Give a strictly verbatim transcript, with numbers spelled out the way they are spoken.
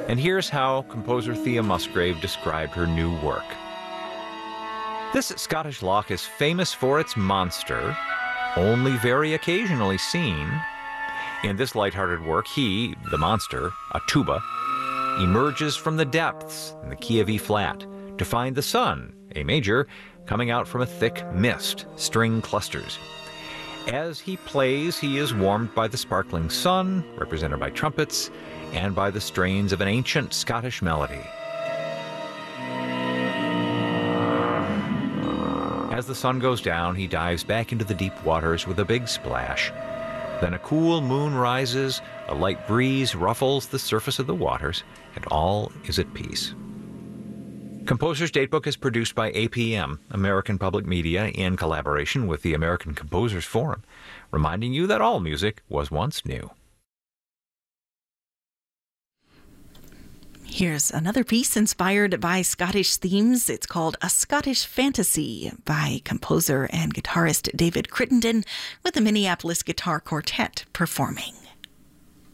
And here's how composer Thea Musgrave described her new work. This Scottish loch is famous for its monster, only very occasionally seen. In this lighthearted work, he, the monster, a tuba, emerges from the depths in the key of E flat to find the sun, A major, coming out from a thick mist, string clusters. As he plays, he is warmed by the sparkling sun, represented by trumpets, and by the strains of an ancient Scottish melody. As the sun goes down, he dives back into the deep waters with a big splash. Then a cool moon rises, a light breeze ruffles the surface of the waters, and all is at peace. Composer's Datebook is produced by A P M, American Public Media, in collaboration with the American Composers Forum, reminding you that all music was once new. Here's another piece inspired by Scottish themes. It's called A Scottish Fantasy by composer and guitarist David Crittenden, with the Minneapolis Guitar Quartet performing.